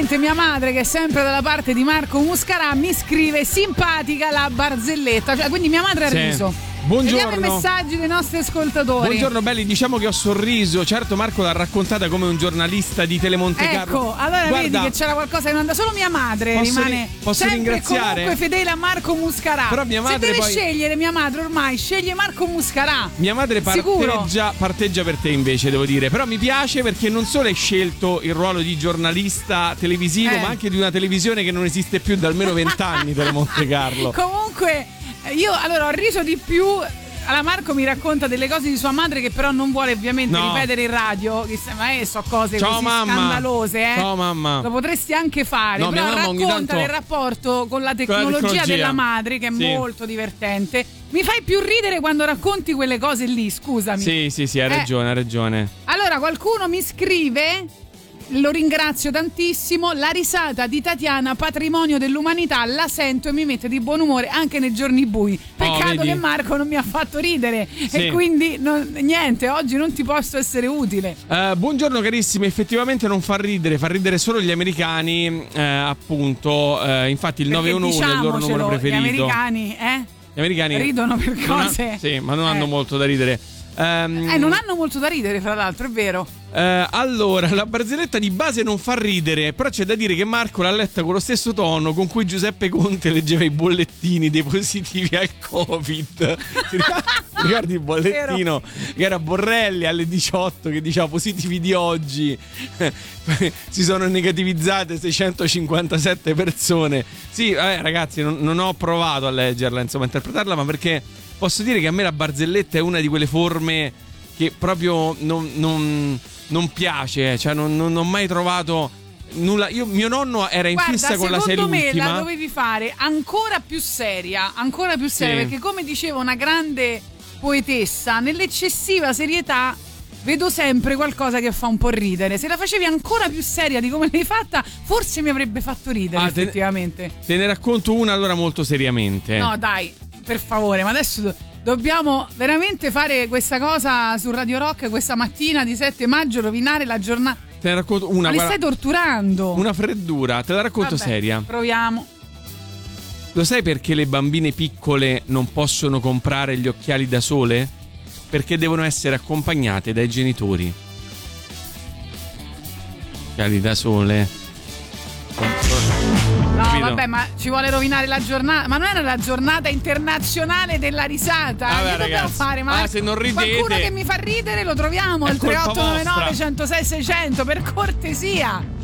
giustamente mia madre, che è sempre dalla parte di Marco Muscarà, mi scrive simpatica la barzelletta, cioè, quindi mia madre ha riso. Buongiorno. Vediamo i messaggi dei nostri ascoltatori. Buongiorno belli, diciamo che ho sorriso. Certo, Marco l'ha raccontata come un giornalista di Telemonte Carlo. Ecco, allora vedi che c'era qualcosa che non anda. Solo mia madre rimane sempre ringraziare? comunque fedele a Marco Muscarà. Però mia madre, se deve scegliere, mia madre ormai sceglie Marco Muscarà. Mia madre parteggia per te invece, devo dire. Però mi piace perché non solo hai scelto il ruolo di giornalista televisivo, ma anche di una televisione che non esiste più da almeno 20 anni, Telemonte Carlo. Comunque io allora ho riso di più. Allora Marco mi racconta delle cose di sua madre che però non vuole ovviamente ripetere in radio, ma so cose così scandalose, Ciao mamma. Lo potresti anche fare, però racconta del rapporto con la tecnologia della madre, che è molto divertente. Mi fai più ridere quando racconti quelle cose lì, scusami. Sì, hai ragione. Allora qualcuno mi scrive, lo ringrazio tantissimo, la risata di Tatiana, patrimonio dell'umanità, la sento e mi mette di buon umore anche nei giorni bui. Peccato che Marco non mi ha fatto ridere e quindi niente, oggi non ti posso essere utile. Buongiorno carissimi, effettivamente non fa ridere solo gli americani, appunto, infatti il 911 è il loro numero preferito. Gli americani ridono per cose. Ma non hanno molto da ridere. Non hanno molto da ridere, fra l'altro, è vero. Allora, la barzelletta di base non fa ridere, però c'è da dire che Marco l'ha letta con lo stesso tono con cui Giuseppe Conte leggeva i bollettini dei positivi al Covid. Ricordi il bollettino che era Borrelli alle 18 che diceva positivi di oggi si sono negativizzate 657 persone. Sì, ragazzi, non ho provato a leggerla, insomma, a interpretarla, ma perché posso dire che a me la barzelletta è una di quelle forme che proprio non piace, cioè non ho mai trovato nulla. Mio nonno era in fissa con la sei l'ultima. Secondo me la dovevi fare ancora più seria, perché come diceva una grande poetessa, nell'eccessiva serietà vedo sempre qualcosa che fa un po' ridere. Se la facevi ancora più seria di come l'hai fatta, forse mi avrebbe fatto ridere effettivamente. Te ne racconto una allora molto seriamente. No dai, per favore, ma adesso dobbiamo veramente fare questa cosa su Radio Rock questa mattina di 7 maggio, rovinare la giornata. Te ne racconto una. Ma li stai torturando. Una freddura, te la racconto seria. Proviamo. Lo sai perché le bambine piccole non possono comprare gli occhiali da sole? Perché devono essere accompagnate dai genitori. Occhiali da sole. No, vabbè, ma ci vuole rovinare la giornata. Ma non era la giornata internazionale della risata. Vabbè, che dobbiamo fare? Ma se non ridete, qualcuno che mi fa ridere lo troviamo al 3899 106 600, per cortesia.